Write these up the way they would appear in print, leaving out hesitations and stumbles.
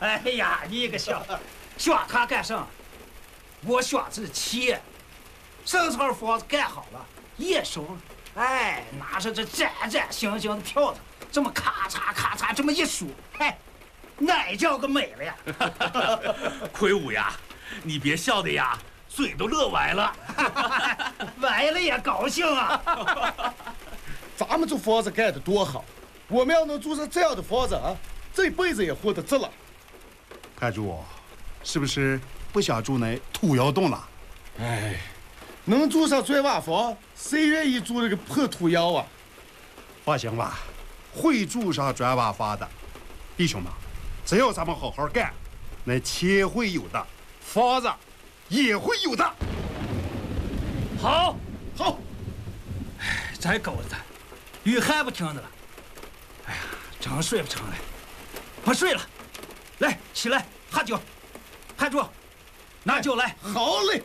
哎呀，你个小他干啥？我说这企业，生产房子盖好了，一手，哎，拿着这崭崭新新的票子，这么咔嚓咔嚓这么一数，哎，那叫个美了呀！ 魁梧呀，你别笑的呀，嘴都乐歪了， 歪了也高兴啊！ 咱们这房子盖得多好，我们要能住上这样的房子啊，这辈子也活得值了。 派主，是不是不想住那土窑洞了？ 哎，能住上砖瓦房，谁愿意住那个破土窑啊？ 放心吧，会住上砖瓦房的，弟兄们，只要咱们好好干，那钱会有的，房子也会有的。 好， 好， 哎，这狗子，雨还不停的了，哎呀，真睡不成了，不睡了，来起来喝酒，派主，拿酒来， 好嘞，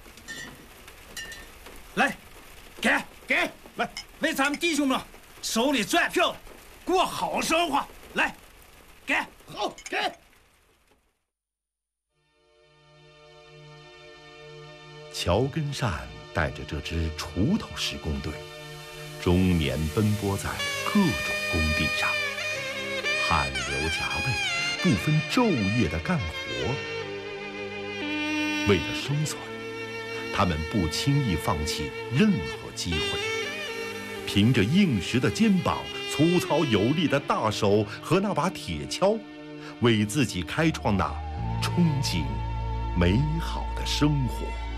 来，给来， 为咱们弟兄们手里赚票，过好生活，来，给， 好给。 乔根善带着这支锄头施工队，终年奔波在各种工地上，汗流浃背，不分昼夜地干活。为了生存，他们不轻易放弃任何机会，凭着硬实的肩膀、粗糙有力的大手和那把铁锹，为自己开创那憧憬美好的生活。